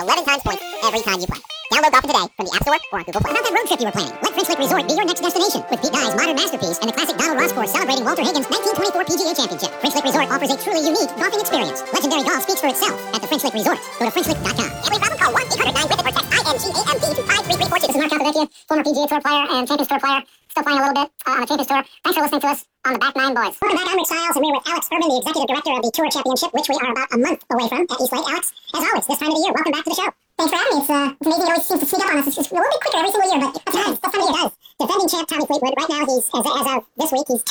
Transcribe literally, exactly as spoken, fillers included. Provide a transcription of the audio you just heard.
eleven times points every time you play. Download Golfin today from the App Store or on Google Play. How about that road trip you were planning? Let French Lick Resort be your next destination with Pete Dye's modern masterpiece and the classic Donald Ross course celebrating Walter Higgins' nineteen twenty-four P G A Championship. French Lick Resort offers a truly unique golfing experience. Legendary golf speaks for itself at the French Lick Resort. Go to French Lick dot com. Every problem, call one eight hundred nine WITH IT or text I N G A M D to five three three four two. This is Mark Capovetti, former P G A Tour player and Champions Tour player. Still playing a little bit uh, on the Champions Tour. Thanks for listening to us on the Back Nine Boys. Welcome back. I'm Rick Stiles, and we're with Alex Urban, the executive director of the Tour Championship, which we are about a month away from at East Lake. Alex, as always, this time of the year, welcome back to the show. Thanks for having me. It's, uh, it's amazing. It always seems to sneak up on us. It's just a little bit quicker every single year, but that's nice. That's time of year does. Defending champ Tommy Fleetwood. Right now, he's as, as of this week, he's